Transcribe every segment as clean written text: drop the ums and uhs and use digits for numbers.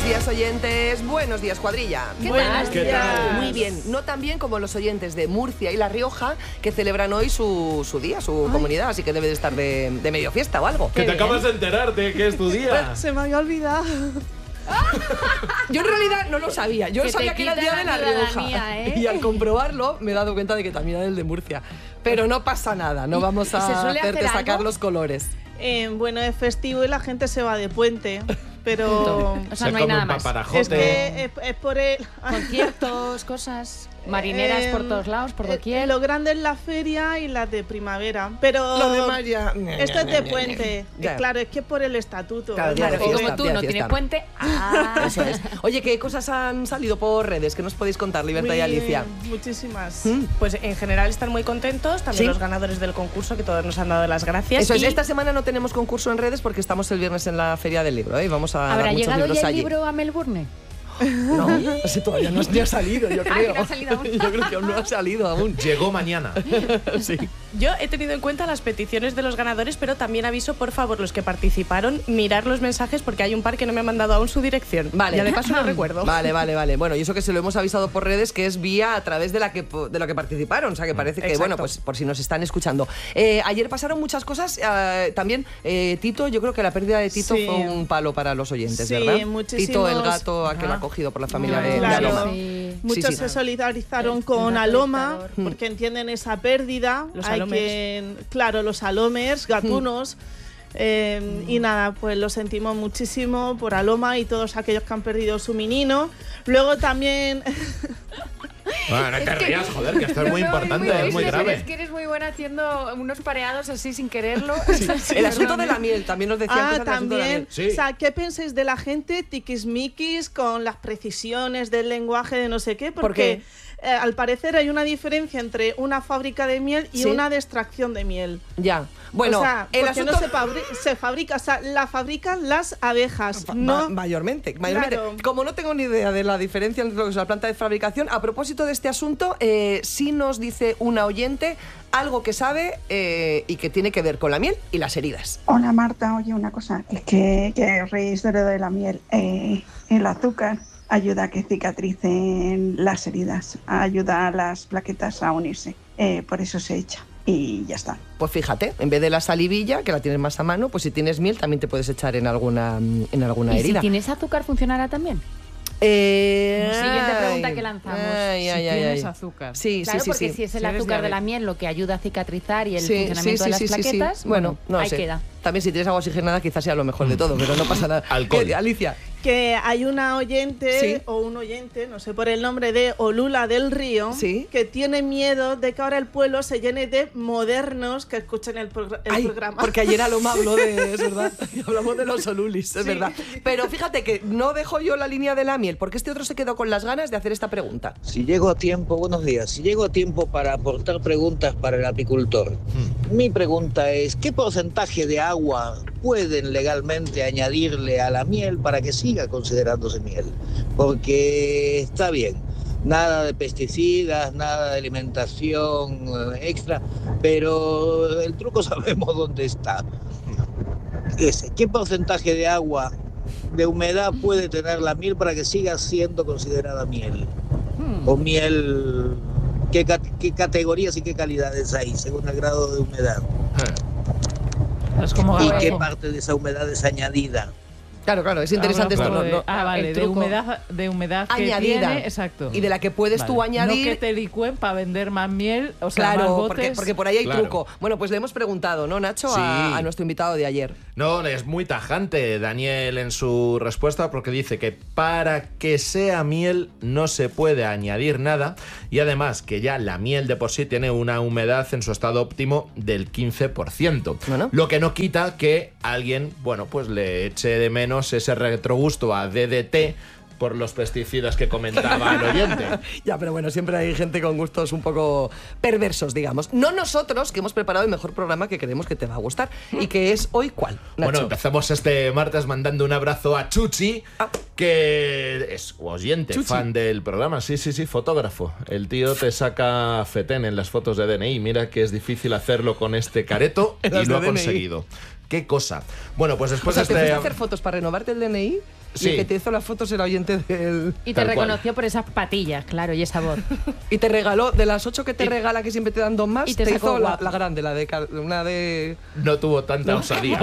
días, oyentes. Buenos días, cuadrilla. ¿Qué tal? Muy bien. No tan bien como los oyentes de Murcia y La Rioja, que celebran hoy su día, su comunidad, así que debe de estar de medio fiesta o algo. Que te acabas de enterar de que es tu día. Se me había olvidado. Yo en realidad no lo sabía. Yo sabía que era el día de La Rioja. Y al comprobarlo me he dado cuenta de que también era el de Murcia. Pero no pasa nada, no vamos a hacerte sacar los colores. Bueno, es festivo y la gente se va de puente. Pero o sea, no hay nada más. Es que es por el... Conciertos, cosas marineras por todos lados, por doquier. Lo grande es la feria y las de primavera. Pero lo demás ya... Esto es de puente. Claro, es que es por el estatuto. Claro, como tú no tienes puente. Eso es. Oye, ¿qué cosas han salido por redes que nos podéis contar, Libertad y Alicia? Muchísimas. Pues en general están muy contentos. También los ganadores del concurso, que todos nos han dado las gracias. Eso es. Esta semana no tenemos concurso en redes porque estamos el viernes en la Feria del Libro, ¿eh? Vamos a ¿Habrá dar muchos llegado libros ya el allí. libro a Melbourne? No, ese todavía no ha salido, yo creo. No ha salido aún. Yo creo que aún no ha salido aún. Llegó mañana. Sí. Yo he tenido en cuenta las peticiones de los ganadores, pero también aviso, por favor, los que participaron, mirar los mensajes porque hay un par que no me han mandado aún su dirección. Vale. Ya de paso lo recuerdo. Vale. Bueno, y eso que se lo hemos avisado por redes, que es vía a través de lo que participaron. O sea, que parece que, bueno, pues por si nos están escuchando. Ayer pasaron muchas cosas. También, Tito, yo creo que la pérdida de Tito fue un palo para los oyentes, ¿verdad? Sí, muchísimos. Tito, el gato, aquel acogido por la familia de Claro. Aloma. Sí. Muchos se solidarizaron con Aloma porque entienden esa pérdida. Los Hay los alomers, gatunos. Y nada, pues lo sentimos muchísimo por Aloma y todos aquellos que han perdido su menino. Luego también... Bueno, no te rías, joder, que esto es muy importante, es muy grave. Es que eres muy buena haciendo unos pareados así sin quererlo. El asunto de la miel, también nos decían cosas del asunto de la miel. también. O sea, ¿qué pensáis de la gente tiquismiquis con las precisiones del lenguaje de no sé qué? Porque al parecer hay una diferencia entre una fábrica de miel y una de extracción de miel. Ya. Bueno, o sea, el porque asunto... no se fabrica, o sea, la fabrican las abejas, no... Mayormente. Claro. Como no tengo ni idea de la diferencia entre lo que es la planta de fabricación, a propósito de este asunto, sí nos dice una oyente algo que sabe y que tiene que ver con la miel y las heridas. Hola Marta, oye una cosa, es que reís de lo de la miel. El azúcar ayuda a que cicatricen las heridas, ayuda a las plaquetas a unirse, por eso se echa. Y ya está. Pues fíjate, en vez de la salivilla, que la tienes más a mano, pues si tienes miel también te puedes echar en alguna ¿Y herida. si tienes azúcar funcionará también? Siguiente pregunta que lanzamos. Tienes azúcar. Sí, claro, sí. porque si es el azúcar de la miel lo que ayuda a cicatrizar y el funcionamiento de las sí. plaquetas, Bueno, no ahí sé. queda. También si tienes agua oxigenada quizás sea lo mejor de todo, pero no pasa nada. Alcohol. Alicia. Que hay una oyente o un oyente, no sé por el nombre, de Olula del Río, que tiene miedo de que ahora el pueblo se llene de modernos que escuchen el programa. Porque ayer Aloma habló es verdad, hablamos de los olulis, es verdad. Pero fíjate que no dejo yo la línea de la miel, porque este otro se quedó con las ganas de hacer esta pregunta. Si llego a tiempo, buenos días, si llego a tiempo para aportar preguntas para el apicultor, mi pregunta es, ¿qué porcentaje de agua pueden legalmente añadirle a la miel para que siga considerándose miel? Porque está bien, nada de pesticidas, nada de alimentación extra, pero el truco sabemos dónde está. ¿Qué porcentaje de agua, de humedad puede tener la miel para que siga siendo considerada miel? O miel, ¿qué categorías y qué calidades hay según el grado de humedad? ¿Y qué parte de esa humedad es añadida? Claro, es interesante esto. Vale, de humedad que añadida. tiene, exacto. Y de la que puedes tú añadir. No que te licúen para vender más miel, o sea, más botes. Porque por ahí hay truco. Bueno, pues le hemos preguntado, ¿no, Nacho? Sí. A nuestro invitado de ayer. No, es muy tajante Daniel en su respuesta porque dice que para que sea miel no se puede añadir nada y además que ya la miel de por sí tiene una humedad en su estado óptimo del 15%. Bueno. Lo que no quita que alguien, pues le eche de menos ese retrogusto a DDT por los pesticidas que comentaba el oyente. Ya, pero bueno, siempre hay gente con gustos un poco perversos, digamos. No nosotros, que hemos preparado el mejor programa que creemos que te va a gustar. ¿Y que es hoy cuál, Nacho? Bueno, empezamos este martes mandando un abrazo a Chuchi, que es oyente, Chuchi, fan del programa. Sí, fotógrafo. El tío te saca fetén en las fotos de DNI. Mira que es difícil hacerlo con este careto y lo ha conseguido. ¿Qué cosa? Bueno, pues después ¿te fuiste a de hacer fotos para renovarte el DNI? Y el que te hizo las fotos era oyente del... Y te reconoció por esas patillas, claro, y esa voz. Y te regaló, de las 8 que te regala, que siempre te dan 2 más, y te hizo la grande, una de... No tuvo tanta osadía.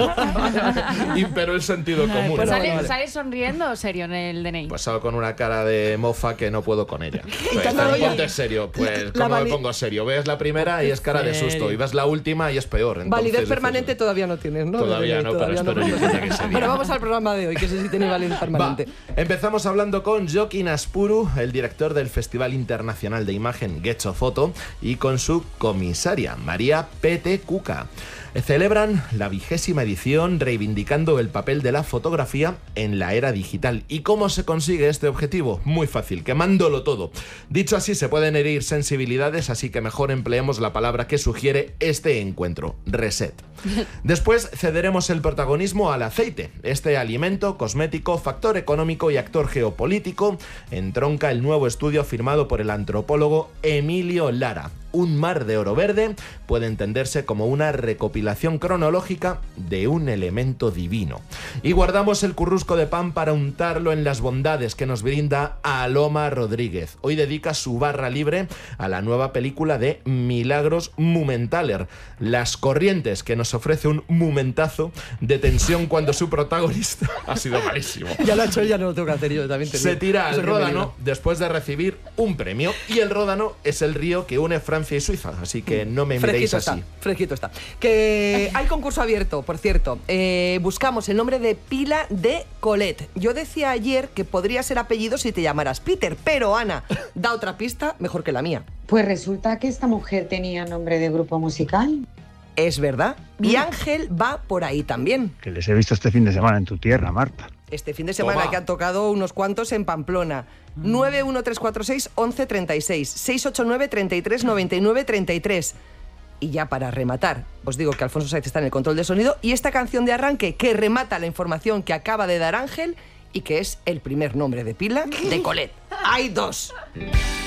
Imperó el sentido común. Pues ¿sales sonriendo o serio en el DNI? Pues salgo con una cara de mofa que no puedo con ella. Pues, ponte serio. Pues, ¿cómo me pongo serio? Ves la primera y es cara de susto. Y ves la última y es peor. Entonces, validez permanente todavía no tienes, ¿no? Todavía no, pero espero que sea. Pero vamos al programa de hoy, que sé si tiene validez permanente. Empezamos hablando con Jokin Aspuru, el director del Festival Internacional de Imagen Getxo Foto, y con su comisaria, María Pete Cuca. Celebran la 20ª edición reivindicando el papel de la fotografía en la era digital. ¿Y cómo se consigue este objetivo? Muy fácil, quemándolo todo. Dicho así, se pueden herir sensibilidades, así que mejor empleemos la palabra que sugiere este encuentro: reset. Después cederemos el protagonismo al aceite. Este alimento, cosmético, factor económico y actor geopolítico entronca el nuevo estudio firmado por el antropólogo Emilio Lara. Un mar de oro verde puede entenderse como una recopilación cronológica de un elemento divino. Y guardamos el currusco de pan para untarlo en las bondades que nos brinda Aloma Rodríguez. Hoy dedica su barra libre a la nueva película de Milagros Mumentaler, Las Corrientes, que nos ofrece un momentazo de tensión cuando su protagonista ha sido malísimo. Ya lo ha hecho, ya no lo tengo que hacer yo, también te digo. Se tira al Ródano después de recibir un premio, y el Ródano es el río que une Francia y Suiza, así que no me miréis así. Fresquito está. Que hay concurso abierto, por cierto. Buscamos el nombre de pila de Colette. Yo decía ayer que podría ser apellido si te llamaras Peter, pero Ana da otra pista mejor que la mía. Pues resulta que esta mujer tenía nombre de grupo musical. Es verdad. Y Ángel va por ahí también. Que les he visto este fin de semana en tu tierra, Marta. Este fin de semana que han tocado unos cuantos en Pamplona. 91346 1136 689 33 99 33. Y ya para rematar, os digo que Alfonso Sáez está en el control de sonido, y esta canción de arranque que remata la información que acaba de dar Ángel y que es el primer nombre de pila de Colette. Hay 2.